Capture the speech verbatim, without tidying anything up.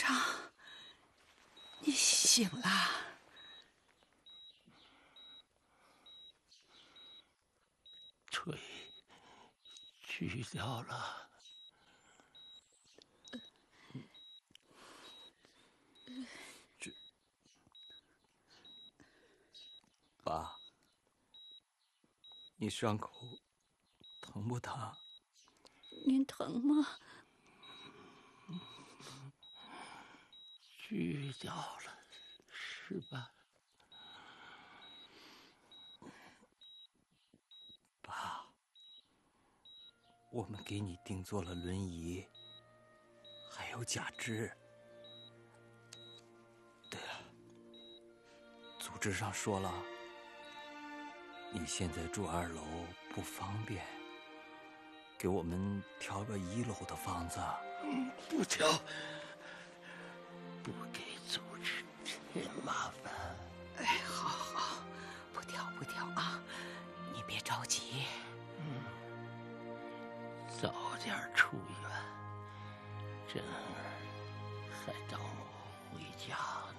长，你醒了。 腿锯掉了。 这，爸，你伤口疼不疼？ 您疼吗？ 锯掉了，是吧？ 爸，我们给你定做了轮椅，还有假肢。对了，组织上说了，你现在住二楼不方便，给我们挑个一楼的房子。 嗯，不挑，不给组织添麻烦。 哎，好好，不挑不挑啊，你别着急。 嗯，早点出院，珍儿还等我回家呢。